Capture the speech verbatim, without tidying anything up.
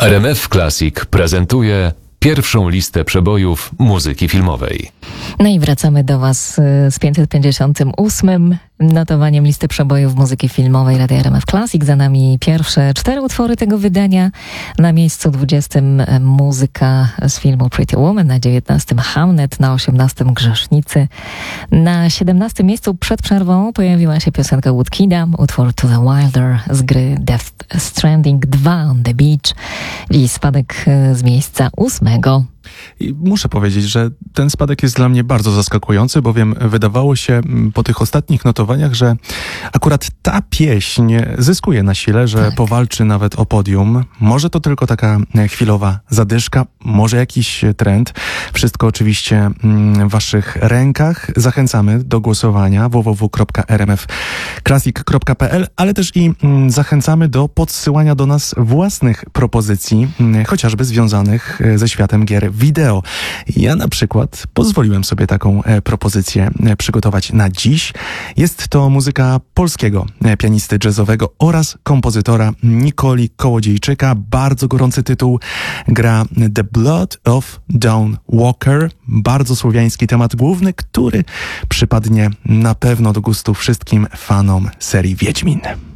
R M F Classic prezentuje pierwszą listę przebojów muzyki filmowej. No i wracamy do Was z pięćset pięćdziesiątym ósmym notowaniem listy przebojów muzyki filmowej Radia R M F Classic. Za nami pierwsze cztery utwory tego wydania. Na miejscu dwudziestym muzyka z filmu Pretty Woman, na dziewiętnastym Hamnet, na osiemnastym Grzesznicy. Na siedemnastym miejscu przed przerwą pojawiła się piosenka Woodkida, utwór To the Wilder z gry Death Stranding dwa on the Beach i spadek z miejsca ósmego. I muszę powiedzieć, że ten spadek jest dla mnie bardzo zaskakujący, bowiem wydawało się po tych ostatnich notowaniach, że akurat ta pieśń zyskuje na sile, że tak. powalczy nawet o podium. Może to tylko taka chwilowa zadyszka, może jakiś trend. Wszystko oczywiście w waszych rękach. Zachęcamy do głosowania w w w kropka r m f classic kropka p l, ale też i zachęcamy do podsyłania do nas własnych propozycji, chociażby związanych ze światem gier wideo. Ja na przykład pozwoliłem sobie taką e, propozycję e, przygotować na dziś. Jest to muzyka polskiego e, pianisty jazzowego oraz kompozytora Nikoli Kołodziejczyka. Bardzo gorący tytuł. Gra The Blood of Dawn Walker. Bardzo słowiański temat główny, który przypadnie na pewno do gustu wszystkim fanom serii Wiedźmin.